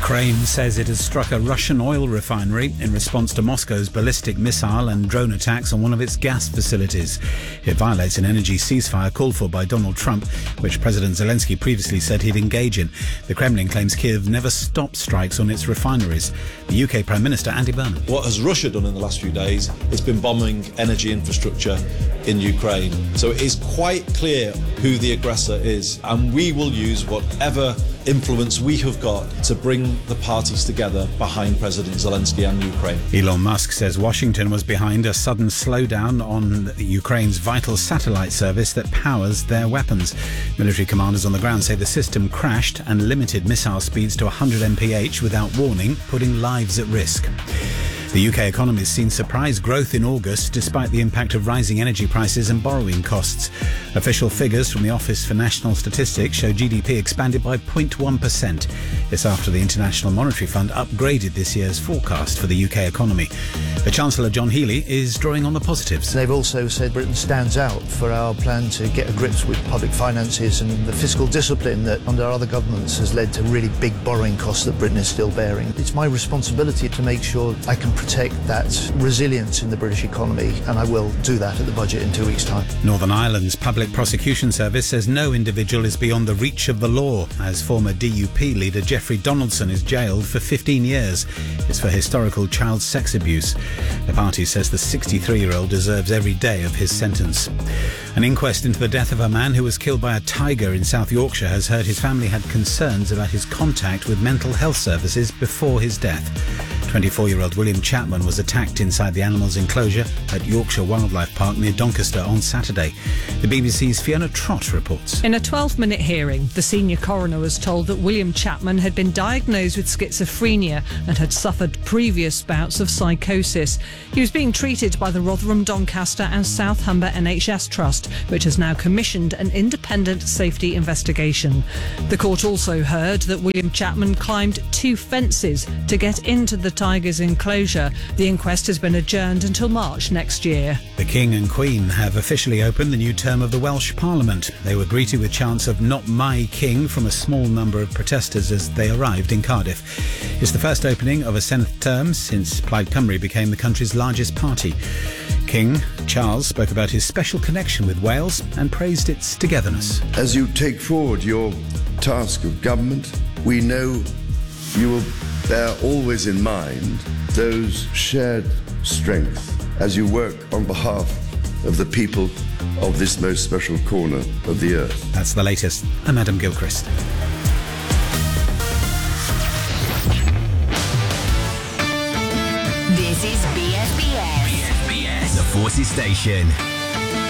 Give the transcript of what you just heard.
Ukraine says it has struck a Russian oil refinery in response to Moscow's ballistic missile and drone attacks on one of its gas facilities. It violates an energy ceasefire called for by Donald Trump, which President Zelensky previously said he'd engage in. The Kremlin claims Kyiv never stopped strikes on its refineries. The UK Prime Minister Andy Burnham. What has Russia done in the last few days? It's been bombing energy infrastructure in Ukraine. So it is quite clear who the aggressor is, and we will use whatever influence we have got to bring the parties together behind President Zelensky and Ukraine. Elon Musk says Washington was behind a sudden slowdown on Ukraine's vital satellite service that powers their weapons. Military commanders on the ground say the system crashed and limited missile speeds to 100 mph without warning, putting lives at risk. The UK economy has seen surprise growth in August despite the impact of rising energy prices and borrowing costs. Official figures from the Office for National Statistics show GDP expanded by 0.1%. This after the International Monetary Fund upgraded this year's forecast for the UK economy. The Chancellor John Healey is drawing on the positives. They've also said Britain stands out for our plan to get a grips with public finances and the fiscal discipline that under other governments has led to really big borrowing costs that Britain is still bearing. It's my responsibility to make sure I can protect that resilience in the British economy, and I will do that at the budget in 2 weeks' time. Northern Ireland's Public Prosecution Service says no individual is beyond the reach of the law, as former DUP leader Jeffrey Donaldson is jailed for 15 years. It's for historical child sex abuse. The party says the 63-year-old deserves every day of his sentence. An inquest into the death of a man who was killed by a tiger in South Yorkshire has heard his family had concerns about his contact with mental health services before his death. 24-year-old William Chapman was attacked inside the animal's enclosure at Yorkshire Wildlife Park near Doncaster on Saturday. The BBC's Fiona Trott reports. In a 12-minute hearing, the senior coroner was told that William Chapman had been diagnosed with schizophrenia and had suffered previous bouts of psychosis. He was being treated by the Rotherham, Doncaster and South Humber NHS Trust, which has now commissioned an independent safety investigation. The court also heard that William Chapman climbed 2 fences to get into the tiger's enclosure. The inquest has been adjourned until March next year. The King and Queen have officially opened the new term of the Welsh Parliament. They were greeted with chants of "Not My King" from a small number of protesters as they arrived in Cardiff. It's the first opening of a Senate term since Plaid Cymru became the country's largest party. King Charles spoke about his special connection with Wales and praised its togetherness. As you take forward your task of government, we know you will bear always in mind those shared strengths as you work on behalf of the people of this most special corner of the earth. That's the latest. I'm Adam Gilchrist. This is BSBS. The Forces Station.